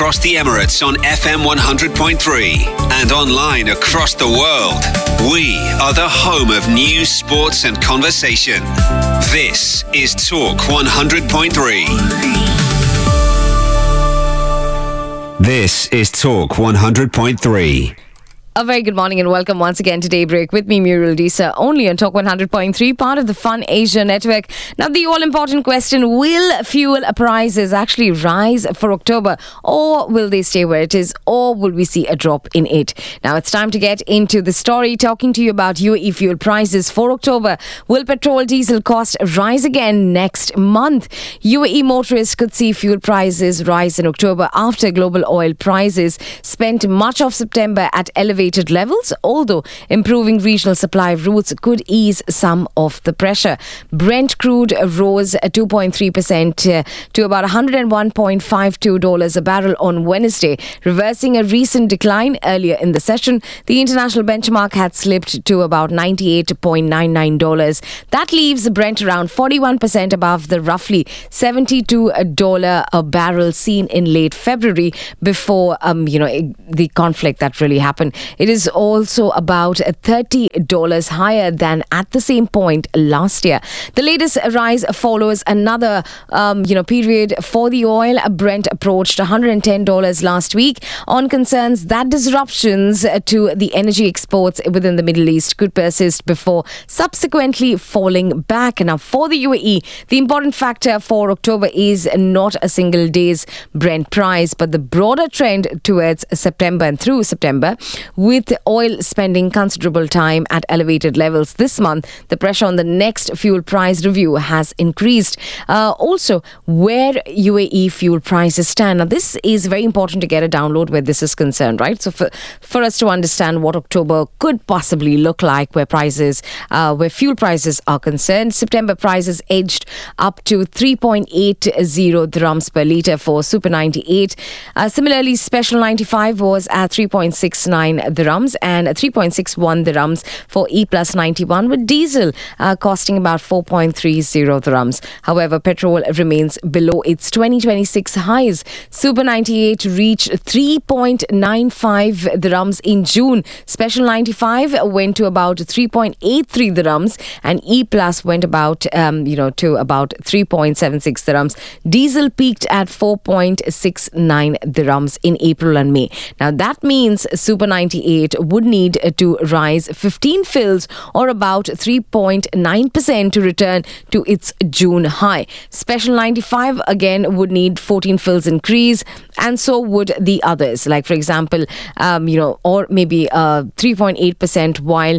across the Emirates on FM 100.3 and online across the world. We are the home of news, sports and conversation. This is Talk 100.3. This is Talk 100.3. A very good morning and welcome once again to Daybreak with me, Muriel Disa, only on Talk 100.3, part of the Fun Asia Network. Now, the all-important question, will fuel prices actually rise for October, or will they stay where it is, or will we see a drop in it? Now, it's time to get into the story, talking to you about UAE fuel prices for October. Will petrol diesel cost rise again next month? UAE motorists could see fuel prices rise in October after global oil prices spent much of September at elevated levels, although improving regional supply routes could ease some of the pressure. Brent crude rose 2.3% to about $101.52 a barrel on Wednesday, reversing a recent decline earlier in the session. The international benchmark had slipped to about $98.99. That leaves Brent around 41% above the roughly $72 a barrel seen in late February before the conflict that really happened. It is also about $30 higher than at the same point last year. The latest rise follows another period for the oil. Brent approached $110 last week on concerns that disruptions to the energy exports within the Middle East could persist before subsequently falling back. Now, for the UAE, the important factor for October is not a single day's Brent price, but the broader trend towards September and through September, with oil spending considerable time at elevated levels this month. The pressure on the next fuel price review has increased. Also, where UAE fuel prices stand. Now, this is very important to get a download where this is concerned, right? So for us to understand what October could possibly look like where fuel prices are concerned, September prices edged up to 3.80 dirhams per litre for Super 98. Similarly, Special 95 was at 3.69 dirhams and 3.61 dirhams for E Plus 91, with diesel costing about 4.30 dirhams. However, petrol remains below its 2026 highs. Super 98 reached 3.95 dirhams in June. Special 95 went to about 3.83 dirhams, and E Plus went to about 3.76 dirhams. Diesel peaked at 4.69 dirhams in April and May. Now, that means Super 98 would need to rise 15 fills or about 3.9% to return to its June high. Special 95 again would need 14 fills increase, and so would the others, like for example or maybe 3.8%, while